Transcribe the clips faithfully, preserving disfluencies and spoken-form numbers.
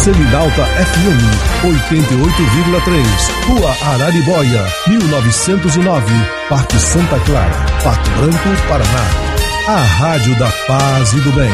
Selinalta F M, oitenta e oito vírgula três, Rua Araribóia, mil novecentos e nove, Parque Santa Clara, Pato Branco, Paraná. A Rádio da Paz e do Bem.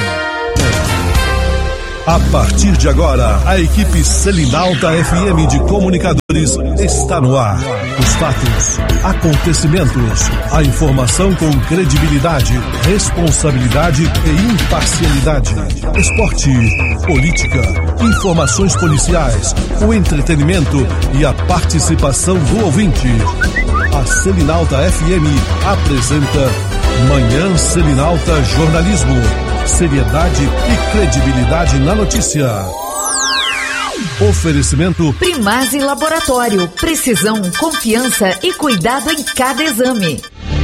A partir de agora, a equipe Selinalta F M de comunicadores está no ar. Os fatos, acontecimentos, a informação com credibilidade, responsabilidade e imparcialidade. Esporte, política, informações policiais, o entretenimento e a participação do ouvinte. A Selinalta F M apresenta Manhã Selinalta Jornalismo. Seriedade e credibilidade na notícia. Oferecimento Primase Laboratório. Precisão, confiança e cuidado em cada exame.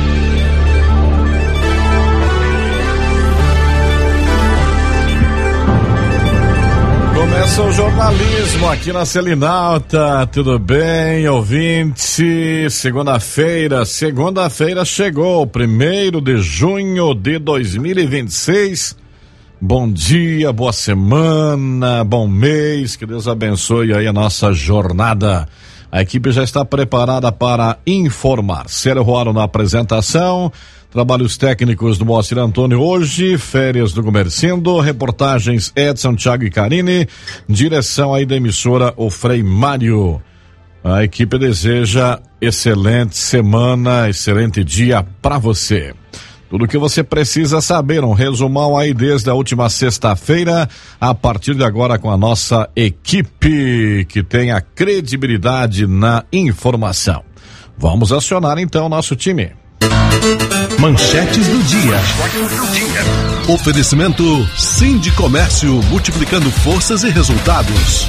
Começa o jornalismo aqui na Selinalta. Tudo bem, ouvinte? Segunda-feira, segunda-feira chegou, primeiro de junho de dois mil e vinte e seis. Bom dia, boa semana, bom mês, que Deus abençoe aí a nossa jornada. A equipe já está preparada para informar. Célio Ruaro na apresentação, trabalhos técnicos do Moacir Antônio hoje, férias do Gumercindo, reportagens Edson, Thiago e Karine, direção aí da emissora o Frei Mário. A equipe deseja excelente semana, excelente dia para você. Tudo o que você precisa saber, um resumão aí desde a última sexta-feira, a partir de agora com a nossa equipe, que tem a credibilidade na informação. Vamos acionar então o nosso time. Manchetes do dia. Oferecimento Sindicomércio, multiplicando forças e resultados.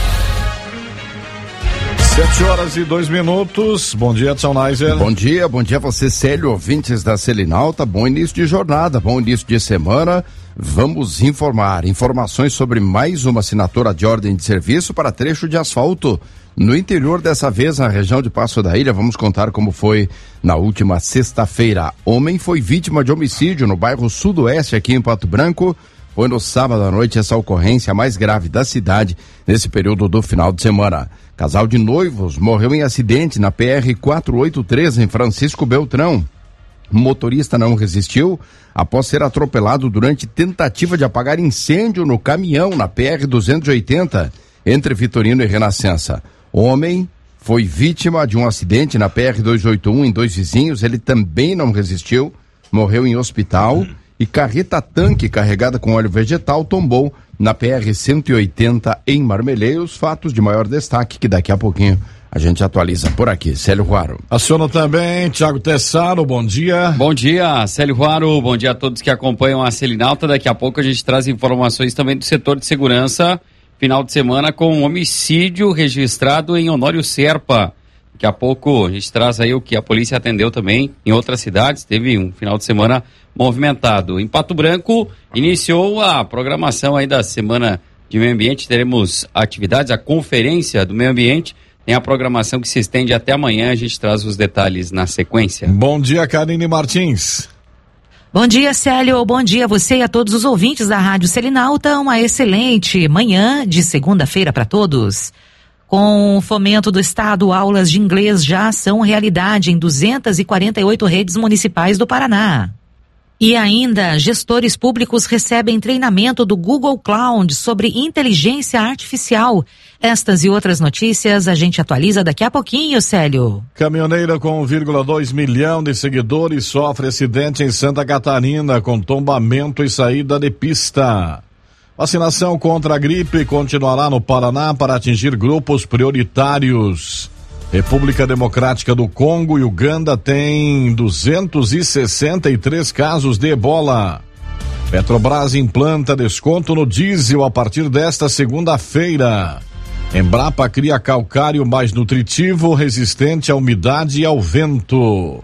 Sete horas e dois minutos. Bom dia, Edson Neiser. Bom dia, bom dia a você, Célio, ouvintes da Selinalta. Bom início de jornada, bom início de semana. Vamos informar. Informações sobre mais uma assinatura de ordem de serviço para trecho de asfalto no interior, dessa vez na região de Passo da Ilha. Vamos contar como foi na última sexta-feira. Homem foi vítima de homicídio no bairro Sudoeste, aqui em Pato Branco. Foi no sábado à noite essa ocorrência mais grave da cidade nesse período do final de semana. Casal de noivos morreu em acidente na P R quatrocentos e oitenta e três em Francisco Beltrão. O motorista não resistiu após ser atropelado durante tentativa de apagar incêndio no caminhão na P R duzentos e oitenta entre Vitorino e Renascença. O homem foi vítima de um acidente na P R duzentos e oitenta e um em Dois Vizinhos. Ele também não resistiu, morreu em hospital. E carreta-tanque carregada com óleo vegetal tombou na P R cento e oitenta em Marmeleiros. Fatos de maior destaque que daqui a pouquinho a gente atualiza por aqui. Célio Ruaro. Aciona também Thiago Tessaro, bom dia. Bom dia, Célio Ruaro, bom dia a todos que acompanham a Selinalta. Daqui a pouco a gente traz informações também do setor de segurança. Final de semana com um homicídio registrado em Honório Serpa. Daqui a pouco a gente traz aí o que a polícia atendeu também em outras cidades. Teve um final de semana movimentado. Em Pato Branco, iniciou a programação aí da Semana de Meio Ambiente. Teremos atividades, a Conferência do Meio Ambiente. Tem a programação que se estende até amanhã. A gente traz os detalhes na sequência. Bom dia, Karine Martins. Bom dia, Célio. Bom dia a você e a todos os ouvintes da Rádio Selinalta. Uma excelente manhã de segunda-feira para todos. Com o fomento do Estado, aulas de inglês já são realidade em duzentas e quarenta e oito redes municipais do Paraná. E ainda, gestores públicos recebem treinamento do Google Cloud sobre inteligência artificial. Estas e outras notícias a gente atualiza daqui a pouquinho, Célio. Caminhoneira com um vírgula dois milhão de seguidores sofre acidente em Santa Catarina com tombamento e saída de pista. Vacinação contra a gripe continuará no Paraná para atingir grupos prioritários. República Democrática do Congo e Uganda têm duzentos e sessenta e três casos de ebola. Petrobras implanta desconto no diesel a partir desta segunda-feira. Embrapa cria calcário mais nutritivo, resistente à umidade e ao vento.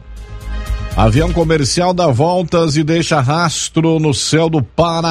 Avião comercial dá voltas e deixa rastro no céu do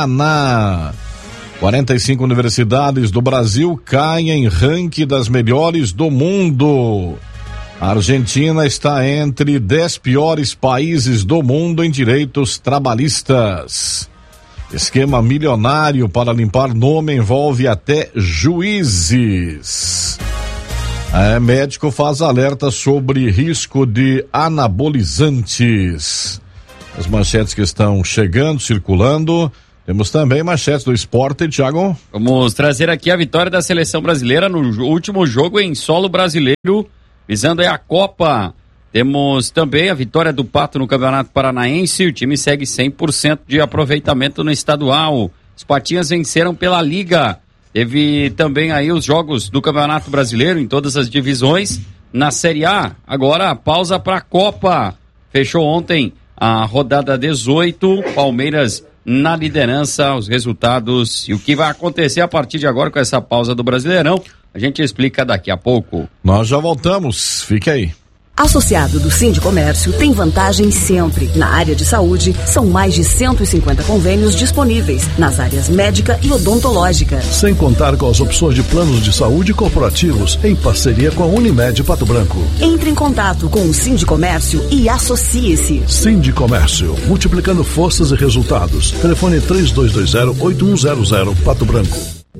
Paraná. quarenta e cinco universidades do Brasil caem em ranking das melhores do mundo. A Argentina está entre dez piores países do mundo em direitos trabalhistas. Esquema milionário para limpar nome envolve até juízes. É, médico faz alerta sobre risco de anabolizantes. As manchetes que estão chegando, circulando. Temos também manchetes do esporte, Thiago. Vamos trazer aqui a vitória da seleção brasileira no último jogo em solo brasileiro, visando aí a Copa. Temos também a vitória do Pato no Campeonato Paranaense. O time segue cem por cento de aproveitamento no estadual. Os Patinhas venceram pela Liga. Teve também aí os jogos do Campeonato Brasileiro em todas as divisões. Na Série A, agora pausa para a Copa. Fechou ontem a rodada dezoito. Palmeiras na liderança, os resultados e o que vai acontecer a partir de agora com essa pausa do Brasileirão. A gente explica daqui a pouco. Nós já voltamos. Fique aí. Associado do Sindicomércio tem vantagem sempre. Na área de saúde, são mais de cento e cinquenta convênios disponíveis nas áreas médica e odontológica. Sem contar com as opções de planos de saúde corporativos em parceria com a Unimed Pato Branco. Entre em contato com o Sindicomércio e associe-se. Sindicomércio, multiplicando forças e resultados. Telefone três dois dois zero, oito um zero zero, Pato Branco.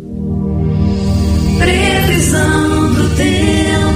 Previsão do tempo.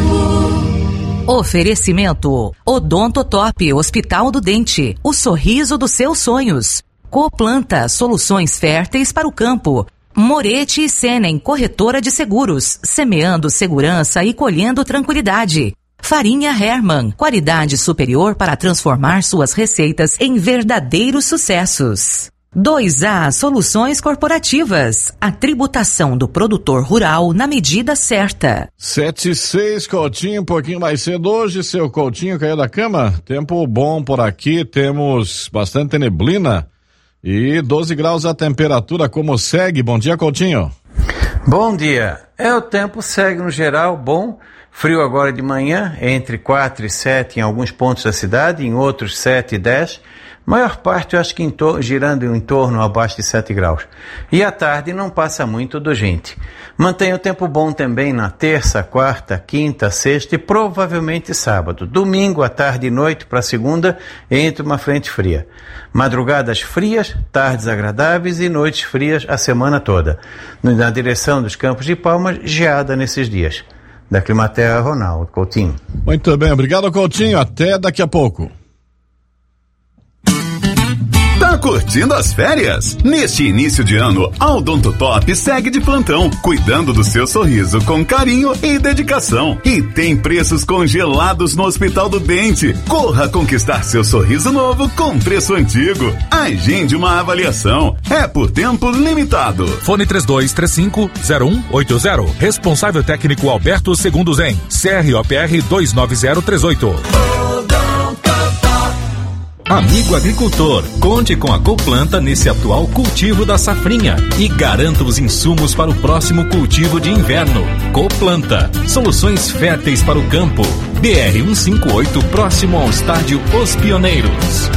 Oferecimento Odontotop, Hospital do Dente, o sorriso dos seus sonhos. Coplanta, soluções férteis para o campo. Moretti e Senen, corretora de seguros, semeando segurança e colhendo tranquilidade. Farinha Hermann, qualidade superior para transformar suas receitas em verdadeiros sucessos. dois A Soluções Corporativas, a tributação do produtor rural na medida certa. sete e seis, Coutinho, um pouquinho mais cedo hoje, seu Coutinho caiu da cama. Tempo bom por aqui, temos bastante neblina e doze graus a temperatura, como segue? Bom dia, Coutinho. Bom dia. É, o tempo segue no geral bom, frio agora de manhã, entre quatro e sete em alguns pontos da cidade, em outros sete e dez. Maior parte, eu acho que em to- girando em torno abaixo de sete graus. E à tarde não passa muito do vinte. Mantém o tempo bom também na terça, quarta, quinta, sexta e provavelmente sábado. Domingo, à tarde e noite para segunda, entre uma frente fria. Madrugadas frias, tardes agradáveis e noites frias a semana toda. Na direção dos Campos de Palmas, geada nesses dias. Da Climaterra, Ronaldo Coutinho. Muito bem, obrigado, Coutinho. Até daqui a pouco. Tá curtindo as férias? Neste início de ano, a Odontotop segue de plantão, cuidando do seu sorriso com carinho e dedicação. E tem preços congelados no Hospital do Dente. Corra conquistar seu sorriso novo com preço antigo. Agende uma avaliação. É por tempo limitado. Fone três dois três cinco, zero um oito zero. Responsável técnico Alberto Segundo Zen. C R O P R dois nove zero três oito. Amigo agricultor, conte com a Coplanta nesse atual cultivo da safrinha e garanta os insumos para o próximo cultivo de inverno. Coplanta, soluções férteis para o campo. B R cento e cinquenta e oito, próximo ao estádio Os Pioneiros.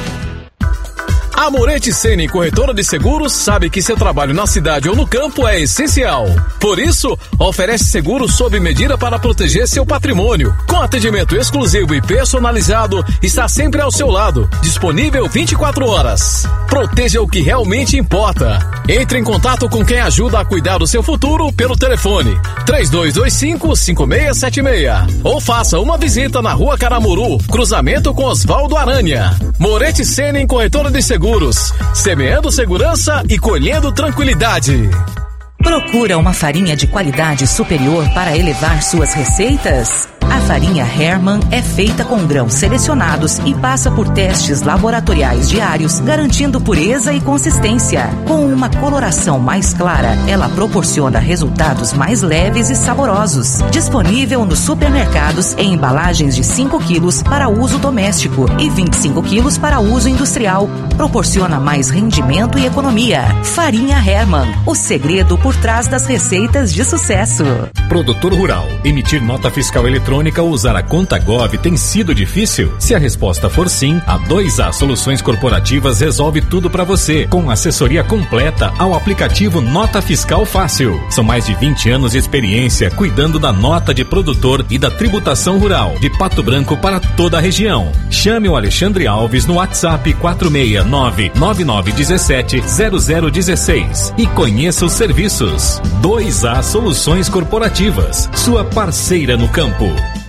A Moretti Senen, corretora de seguros, sabe que seu trabalho na cidade ou no campo é essencial. Por isso, oferece seguro sob medida para proteger seu patrimônio. Com atendimento exclusivo e personalizado, está sempre ao seu lado, disponível vinte e quatro horas. Proteja o que realmente importa. Entre em contato com quem ajuda a cuidar do seu futuro pelo telefone três dois dois cinco, cinco seis sete seis ou faça uma visita na Rua Caramuru, cruzamento com Osvaldo Aranha. Moretti Senen, corretora de seguros. Semeando segurança e colhendo tranquilidade. Procura uma farinha de qualidade superior para elevar suas receitas? A farinha Hermann é feita com grãos selecionados e passa por testes laboratoriais diários, garantindo pureza e consistência. Com uma coloração mais clara, ela proporciona resultados mais leves e saborosos. Disponível nos supermercados em embalagens de cinco quilos para uso doméstico e vinte e cinco quilos para uso industrial. Proporciona mais rendimento e economia. Farinha Hermann, o segredo por trás das receitas de sucesso. Produtor Rural, emitir nota fiscal eletrônica eletrônica ou usar a conta Gov tem sido difícil? Se a resposta for sim, a dois A Soluções Corporativas resolve tudo para você, com assessoria completa ao aplicativo Nota Fiscal Fácil. São mais de vinte anos de experiência cuidando da nota de produtor e da tributação rural de Pato Branco para toda a região. Chame o Alexandre Alves no WhatsApp quatro seis nove, nove nove um sete, zero zero um seis e conheça os serviços. dois A Soluções Corporativas, sua parceira no campo.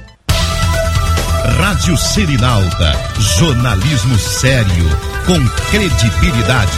Rádio Selinalta, jornalismo sério, com credibilidade.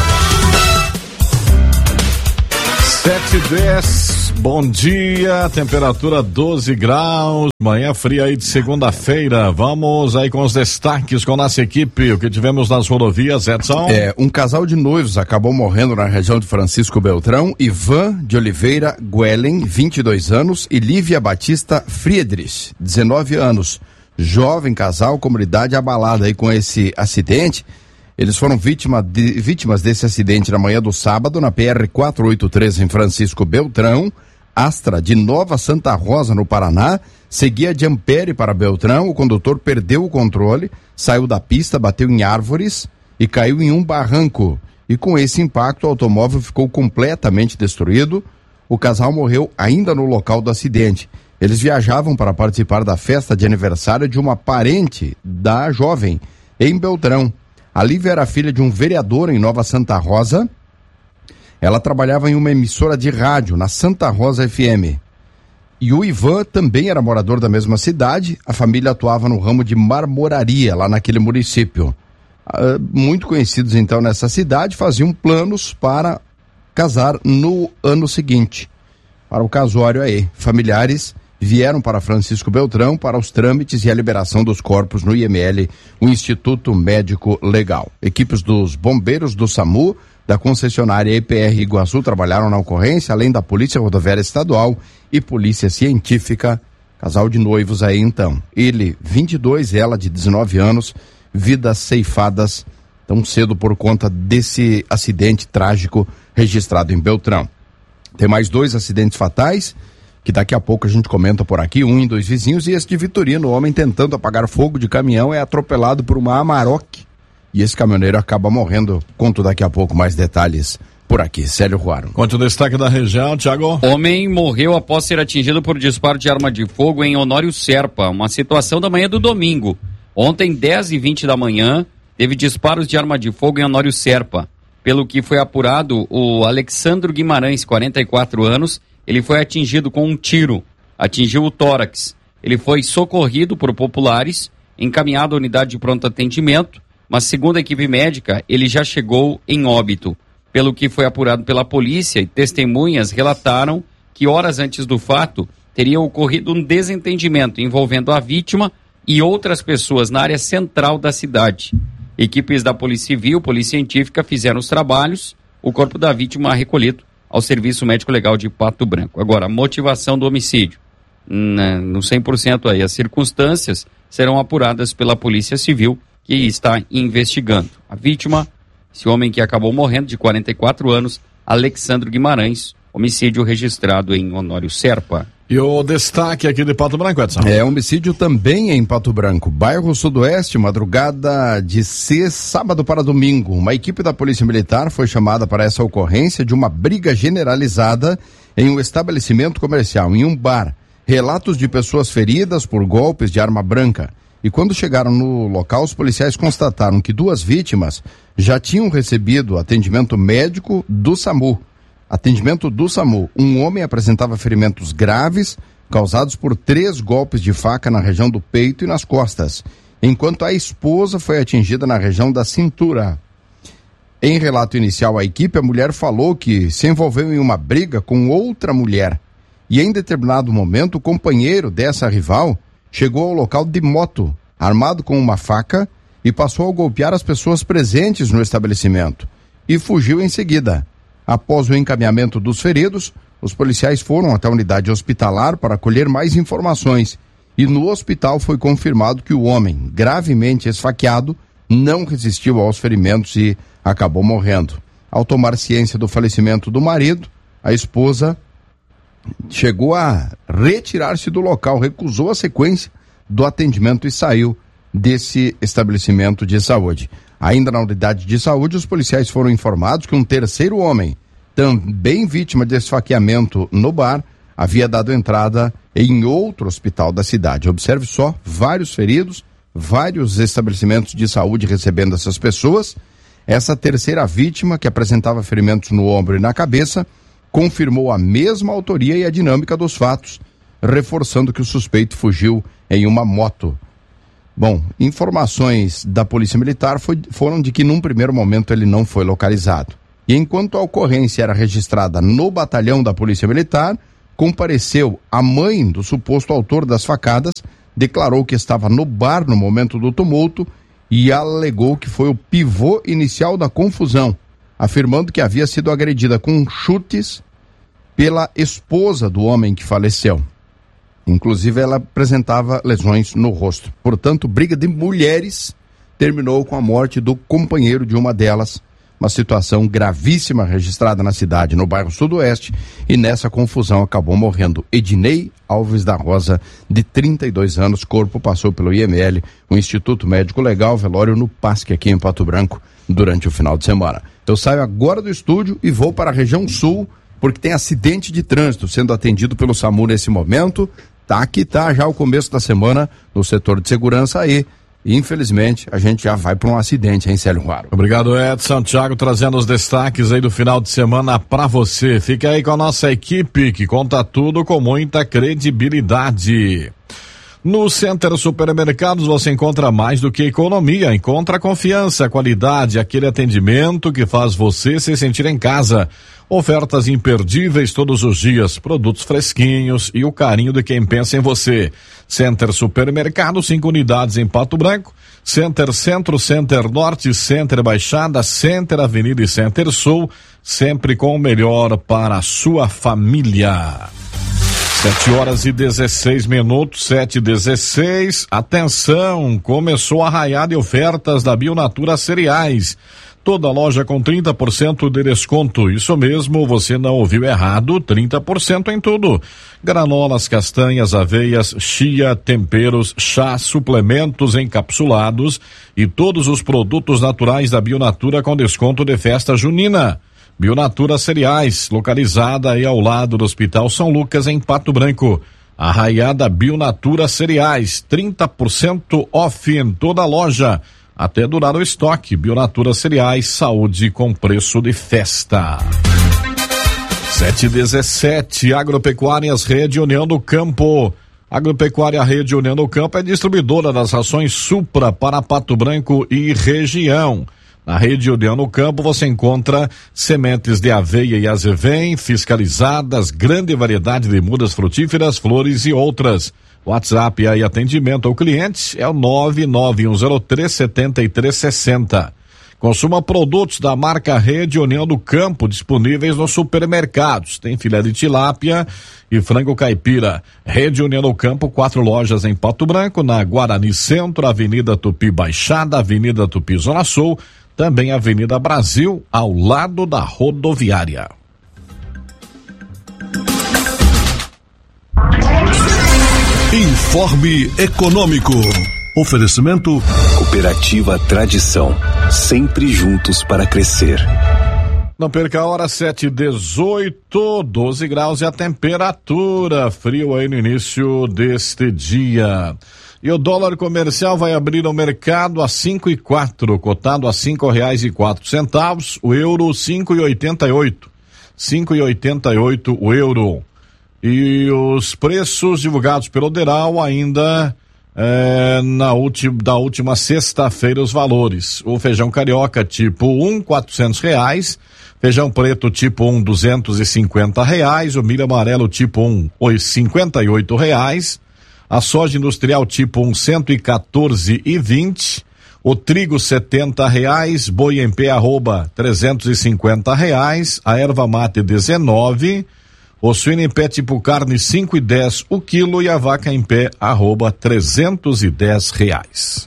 sete e dez, bom dia, temperatura doze graus, manhã fria aí de segunda-feira. Vamos aí com os destaques com nossa equipe, o que tivemos nas rodovias, Edson? É, um casal de noivos acabou morrendo na região de Francisco Beltrão. Ivan de Oliveira Guellen, vinte e dois anos, e Lívia Batista Friedrich, dezenove anos. Jovem casal, comunidade abalada aí com esse acidente. Eles foram vítima de, vítimas desse acidente na manhã do sábado, na P R quatrocentos e oitenta e três, em Francisco Beltrão. Astra de Nova Santa Rosa, no Paraná, seguia de Ampere para Beltrão. O condutor perdeu o controle, saiu da pista, bateu em árvores e caiu em um barranco. E com esse impacto, o automóvel ficou completamente destruído. O casal morreu ainda no local do acidente. Eles viajavam para participar da festa de aniversário de uma parente da jovem, em Beltrão. A Lívia era filha de um vereador em Nova Santa Rosa. Ela trabalhava em uma emissora de rádio, na Santa Rosa F M. E o Ivan também era morador da mesma cidade. A família atuava no ramo de marmoraria, lá naquele município. Uh, muito conhecidos, então, nessa cidade, faziam planos para casar no ano seguinte. Para o casório aí, familiares vieram para Francisco Beltrão para os trâmites e a liberação dos corpos no I M L, o Instituto Médico Legal. Equipes dos bombeiros do SAMU, da concessionária E P R Iguaçu trabalharam na ocorrência, além da Polícia Rodoviária Estadual e Polícia Científica. Casal de noivos aí então. Ele, vinte e dois, ela de dezenove anos, vidas ceifadas tão cedo por conta desse acidente trágico registrado em Beltrão. Tem mais dois acidentes fatais, que daqui a pouco a gente comenta por aqui, um em dois vizinhos, e esse de Vitorino, o homem tentando apagar fogo de caminhão é atropelado por uma Amarok, e esse caminhoneiro acaba morrendo. Conto daqui a pouco mais detalhes por aqui. Célio Ruaro. Conte o destaque da região, Thiago. Homem morreu após ser atingido por disparo de arma de fogo em Honório Serpa, uma situação da manhã do domingo. Ontem, dez e vinte da manhã, teve disparos de arma de fogo em Honório Serpa. Pelo que foi apurado, o Alexandro Guimarães, quarenta e quatro anos, ele foi atingido com um tiro, atingiu o tórax. Ele foi socorrido por populares, encaminhado à unidade de pronto atendimento, mas segundo a equipe médica, ele já chegou em óbito. Pelo que foi apurado pela polícia, e testemunhas relataram que horas antes do fato, teria ocorrido um desentendimento envolvendo a vítima e outras pessoas na área central da cidade. Equipes da Polícia Civil, Polícia Científica fizeram os trabalhos, o corpo da vítima recolhido ao Serviço Médico Legal de Pato Branco. Agora, a motivação do homicídio, no cem por cento aí, as circunstâncias serão apuradas pela Polícia Civil, que está investigando. A vítima, esse homem que acabou morrendo, de quarenta e quatro anos, Alexandre Guimarães, homicídio registrado em Honório Serpa. E o destaque aqui de Pato Branco, Edson? É, homicídio também em Pato Branco, bairro Sudoeste, madrugada de sexta, sábado para domingo. Uma equipe da Polícia Militar foi chamada para essa ocorrência de uma briga generalizada em um estabelecimento comercial, em um bar. Relatos de pessoas feridas por golpes de arma branca. E quando chegaram no local, os policiais constataram que duas vítimas já tinham recebido atendimento médico do SAMU. Atendimento do SAMU. Um homem apresentava ferimentos graves, causados por três golpes de faca na região do peito e nas costas, enquanto a esposa foi atingida na região da cintura. Em relato inicial à equipe, a mulher falou que se envolveu em uma briga com outra mulher. E em determinado momento, o companheiro dessa rival chegou ao local de moto, armado com uma faca, e passou a golpear as pessoas presentes no estabelecimento. E fugiu em seguida. Após o encaminhamento dos feridos, os policiais foram até a unidade hospitalar para colher mais informações. E no hospital foi confirmado que o homem, gravemente esfaqueado, não resistiu aos ferimentos e acabou morrendo. Ao tomar ciência do falecimento do marido, a esposa chegou a retirar-se do local, recusou a sequência do atendimento e saiu desse estabelecimento de saúde. Ainda na unidade de saúde, os policiais foram informados que um terceiro homem, também vítima de esfaqueamento no bar, havia dado entrada em outro hospital da cidade. Observe só, vários feridos, vários estabelecimentos de saúde recebendo essas pessoas. Essa terceira vítima, que apresentava ferimentos no ombro e na cabeça, confirmou a mesma autoria e a dinâmica dos fatos, reforçando que o suspeito fugiu em uma moto. Bom, informações da Polícia Militar foi, foram de que num primeiro momento ele não foi localizado. E enquanto a ocorrência era registrada no batalhão da Polícia Militar, compareceu a mãe do suposto autor das facadas, declarou que estava no bar no momento do tumulto e alegou que foi o pivô inicial da confusão, afirmando que havia sido agredida com chutes pela esposa do homem que faleceu. Inclusive, ela apresentava lesões no rosto. Portanto, briga de mulheres terminou com a morte do companheiro de uma delas. Uma situação gravíssima registrada na cidade, no bairro Sudoeste, e nessa confusão acabou morrendo Ednei Alves da Rosa, de trinta e dois anos. Corpo passou pelo I M L, o Instituto Médico Legal, velório no Pasque, aqui em Pato Branco, durante o final de semana. Eu saio agora do estúdio e vou para a região sul, porque tem acidente de trânsito sendo atendido pelo SAMU nesse momento. Tá que tá já o começo da semana no setor de segurança aí. E, infelizmente, a gente já vai para um acidente, hein, Célio Ruaro? Obrigado, Edson. Thiago trazendo os destaques aí do final de semana para você. Fica aí com a nossa equipe que conta tudo com muita credibilidade. No Center Supermercados você encontra mais do que economia, encontra confiança, qualidade, aquele atendimento que faz você se sentir em casa. Ofertas imperdíveis todos os dias, produtos fresquinhos e o carinho de quem pensa em você. Center Supermercado, cinco unidades em Pato Branco, Center Centro, Center Norte, Center Baixada, Center Avenida e Center Sul, sempre com o melhor para a sua família. Sete horas e dezesseis minutos, sete e dezesseis. Atenção, começou a raiada de ofertas da Bionatura Cereais. Toda loja com trinta por cento de desconto. Isso mesmo, você não ouviu errado, trinta por cento em tudo. Granolas, castanhas, aveias, chia, temperos, chá, suplementos encapsulados e todos os produtos naturais da Bionatura com desconto de festa junina. Bionatura Cereais, localizada aí ao lado do Hospital São Lucas, em Pato Branco. Arraiada Bionatura Cereais, trinta por cento off em toda a loja. Até durar o estoque. Bionatura Cereais, saúde com preço de festa. sete e dezessete, Agropecuárias Rede União do Campo. Agropecuária Rede União do Campo é distribuidora das rações Supra para Pato Branco e região. Na Rede União do Campo você encontra sementes de aveia e azevém, fiscalizadas, grande variedade de mudas frutíferas, flores e outras. WhatsApp e atendimento ao cliente é o nove nove um zero três sete três seis zero. Consuma produtos da marca Rede União do Campo disponíveis nos supermercados. Tem filé de tilápia e frango caipira. Rede União do Campo, quatro lojas em Pato Branco, na Guarani Centro, Avenida Tupi Baixada, Avenida Tupi Zona Sul, também Avenida Brasil, ao lado da rodoviária. Informe Econômico. Oferecimento Cooperativa Tradição, sempre juntos para crescer. Não perca a hora, sete e dezoito, doze graus e a temperatura, frio aí no início deste dia. E o dólar comercial vai abrir o mercado a cinco e quatro, cotado a cinco reais e quatro centavos, o euro cinco e oitenta e oito, cinco e oitenta e oito o euro. E os preços divulgados pelo Deral ainda é, na última, da última sexta-feira, os valores. O feijão carioca tipo um, quatrocentos reais. Feijão preto tipo um, duzentos e cinquenta reais. O milho amarelo tipo um, cinquenta e oito reais. A soja industrial tipo um, cento e quatorze e vinte. O trigo setenta reais. Boi em pé arroba trezentos e cinquenta reais. A erva mate dezenove. O suíno em pé tipo carne cinco e dez o quilo e a vaca em pé arroba trezentos e dez reais.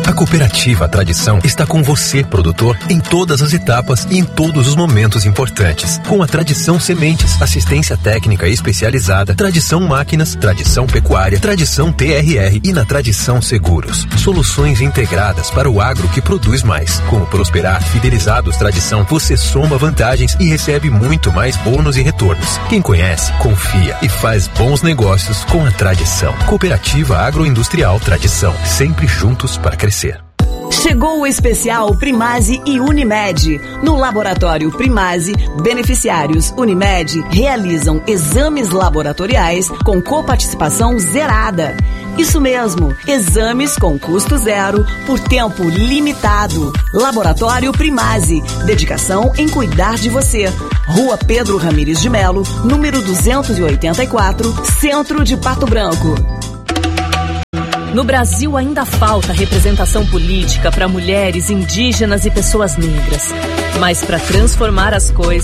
A Cooperativa Tradição está com você, produtor, em todas as etapas e em todos os momentos importantes. Com a Tradição Sementes, assistência técnica especializada, Tradição Máquinas, Tradição Pecuária, Tradição T R R e na Tradição Seguros. Soluções integradas para o agro que produz mais. Com o Prosperar Fidelizados Tradição, você soma vantagens e recebe muito mais bônus e retornos. Quem conhece, confia e faz bons negócios com a Tradição. Cooperativa Agroindustrial Tradição, sempre juntos para crescer. Chegou o especial Primase e Unimed. No Laboratório Primase, beneficiários Unimed realizam exames laboratoriais com coparticipação zerada. Isso mesmo, exames com custo zero por tempo limitado. Laboratório Primase, dedicação em cuidar de você. Rua Pedro Ramires de Melo, número duzentos e oitenta e quatro, Centro de Pato Branco. No Brasil ainda falta representação política para mulheres, indígenas e pessoas negras. Mas para transformar as coisas,